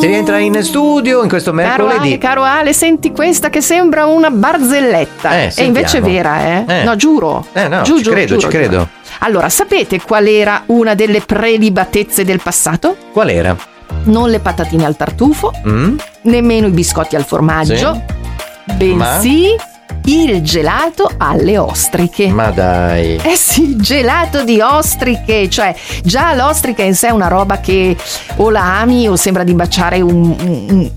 Si rientra in studio in questo mercoledì. Caro Ale, senti questa che sembra una barzelletta. E invece è vera, No, giuro. No, ci credo. Allora, sapete qual era una delle prelibatezze del passato? Qual era? Non le patatine al tartufo, nemmeno i biscotti al formaggio, bensì il gelato alle ostriche. Ma dai. Sì, gelato di ostriche. Cioè, già l'ostrica in sé è una roba che o la ami o sembra di baciare un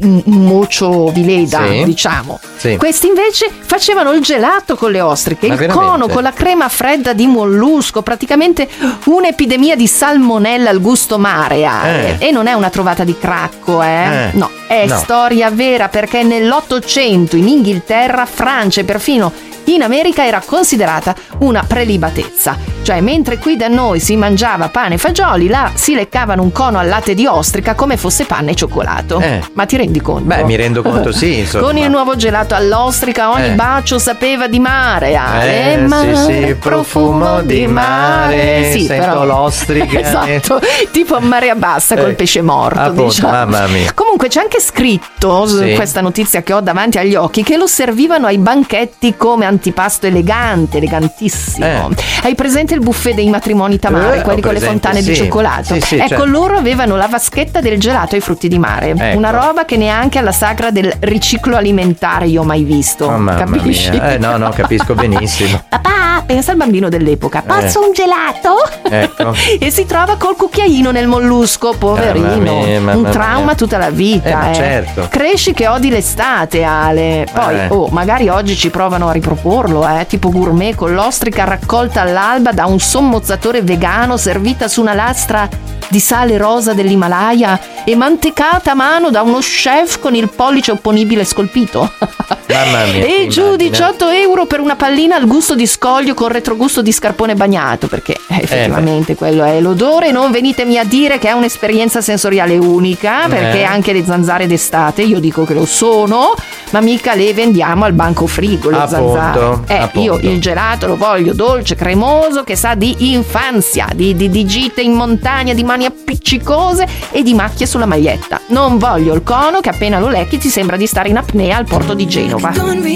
mocio di leda, diciamo. Sì. Questi invece facevano il gelato con le ostriche, il cono con la crema fredda di mollusco, praticamente un'epidemia di salmonella al gusto mare. E non è una trovata di cracco, no. È storia vera, perché nell'800 in Inghilterra, Francia e perfino in America era considerata una prelibatezza. Cioè, mentre qui da noi si mangiava pane e fagioli, là si leccavano un cono al latte di ostrica come fosse panna e cioccolato. Ma ti rendi conto? Beh, mi rendo conto, sì, insomma. Con il nuovo gelato all'ostrica ogni bacio sapeva di mare, Ale. Sì, profumo di mare. Sì, sento però l'ostrica. Esatto, tipo a marea bassa col pesce morto, appunto, diciamo. mamma mia. Comunque c'è anche scritto su questa notizia che ho davanti agli occhi che lo servivano ai banchetti come antipasto elegantissimo. Hai presente il buffet dei matrimoni tamari, quelli con le fontane di cioccolato? Ecco, loro avevano la vaschetta del gelato ai frutti di mare. Una roba che neanche alla sagra del riciclo alimentare io ho mai visto. Capisci? No, capisco benissimo. Papà, pensa al bambino dell'epoca. Posso un gelato? Ecco. E si trova col cucchiaino nel mollusco, poverino. Un trauma tutta la vita. Certo. Cresci che odi l'estate, Ale. Poi, magari oggi ci provano a riproporlo, tipo gourmet con l'ostrica raccolta all'alba da un sommozzatore vegano, servita su una lastra di sale rosa dell'Himalaya e mantecata a mano da uno chef con il pollice opponibile scolpito. Mamma mia. E giù 18 euro per una pallina al gusto di scoglio con retrogusto di scarpone bagnato, perché effettivamente quello è l'odore. Non venitemi a dire che è un'esperienza sensoriale unica, perché anche le zanzare d'estate io dico che lo sono, ma mica le vendiamo al banco frigo le zanzare. Io il gelato lo voglio dolce, cremoso, che sa di infanzia, di gite in montagna, di mani appiccicose e di macchie sulla maglietta. Non voglio il cono che appena lo lecchi ti sembra di stare in apnea al porto di Genova.